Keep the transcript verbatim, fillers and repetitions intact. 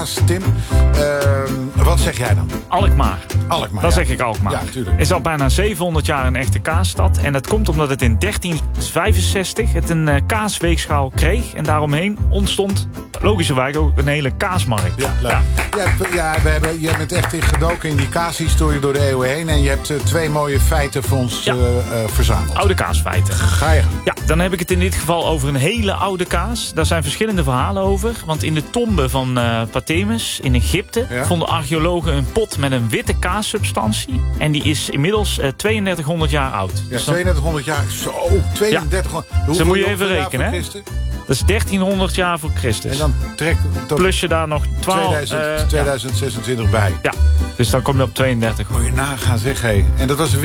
Tim, uh, wat zeg jij dan? Alkmaar. Alkmaar, Dat ja. zeg ik Alkmaar. Ja, tuurlijk. Is al bijna zevenhonderd jaar een echte kaasstad. En dat komt omdat het in dertien vijfenzestig het een uh, kaasweegschaal kreeg. En daaromheen ontstond logischerwijs ook een hele kaasmarkt. Ja, leuk. Ja. Ja, ja, we hebben, je bent echt in gedoken in die kaashistorie door de eeuwen heen. En je hebt uh, twee mooie feiten voor ons Ja. uh, uh, verzameld. Oude kaasfeiten. Ga je. Ja, dan heb ik het in dit geval over een hele oude kaas. Daar zijn verschillende verhalen over. Want in de tombe van uh, Pathemus in Egypte Ja? vonden archeologen een pot met een witte kaassubstantie. En die is inmiddels uh, tweeëndertighonderd jaar oud. Ja, Dus dan, tweeënhouderd jaar. Zo, tweeëndertighonderd. Ja. Dus dan moet je even jaar rekenen, voor hè? Christus? dat is dertienhonderd jaar voor Christus. En dan trekt tot plus je daar nog twaalf... tweeduizend, uh, tweeduizend zesentwintig bij. Ja. ja, dus dan kom je op tweeëndertig. Moet je nagaan zeg, hé. En dat was